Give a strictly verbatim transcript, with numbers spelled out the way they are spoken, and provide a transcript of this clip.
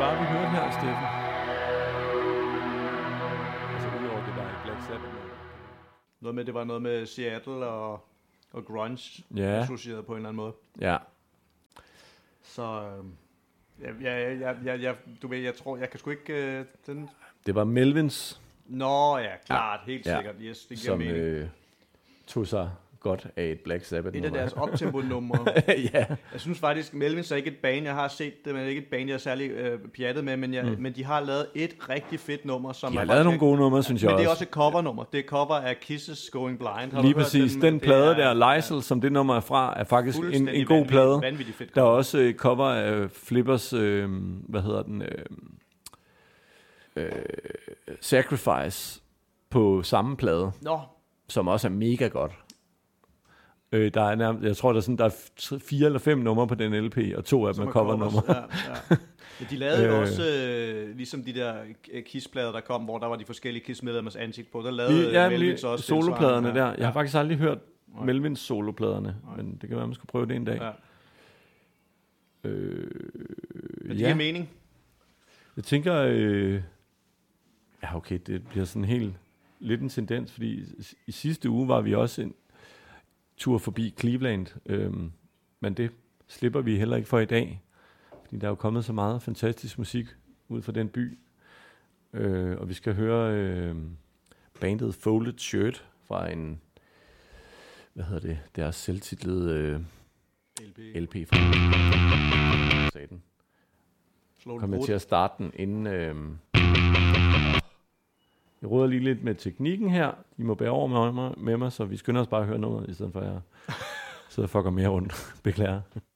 var, vi hørte her, Steffen? Altså udover det, der er Black Sabbath. Noget med, det var noget med Seattle og, og grunge ja. associeret på en eller anden måde. Ja. Så øh, ja, ja, ja, ja, ja, du ved, jeg tror, jeg kan sgu ikke... Øh, den... Det var Melvins. Nå ja, klart, ja. helt ja. sikkert. Yes, det giver som mening. Øh, tog sig godt af et Black Sabbath. Et af deres optempo-numre. ja. Jeg synes faktisk, Melvins er ikke et band, jeg har set det, men ikke et band, jeg er særlig øh, pjattet med, men, jeg, mm. men de har lavet et rigtig fedt nummer. Som de har lavet nogle gode numre, synes jeg også. Men det er også et covernummer. Det er cover af Kisses Going Blind. Har lige præcis. Den, den plade er, der, Lysel, ja. som det nummer er fra, er faktisk en, en god plade. Der er også øh, cover af Flippers, øh, hvad hedder den, øh, øh, Sacrifice på samme plade. Nå. Som også er mega godt. Øh, der er nærmest, jeg tror, der er, sådan, der er fire eller fem numre på den L P, og to af dem er covernumre. Ja, ja. Ja, de lavede jo også, øh, ligesom de der Kiss-plader, der kom, hvor der var de forskellige Kiss-medlemmers ansigt på. Der lavede ja, Melvins også solopladerne der. Jeg ja. har faktisk aldrig hørt Nej. Melvins solopladerne, Nej. men det kan være, man skal prøve det en dag. Ja. Øh, men det giver ja. mening. Jeg tænker, øh, ja okay, det bliver sådan helt lidt en tendens, fordi i sidste uge var vi også en tur forbi Cleveland, øhm, men det slipper vi heller ikke for i dag, fordi der er jo kommet så meget fantastisk musik ud fra den by, øh, og vi skal høre øh, bandet Folded Shirt fra en, hvad hedder det, deres selvtitlede øh, L P. L P fra den. Kom jeg til at starte den inden... Øh, Jeg råder lige lidt med teknikken her. I må bære over med mig, med mig så vi skynder os bare at høre noget, i stedet for at jeg sidder og fucker mere rundt. Beklager.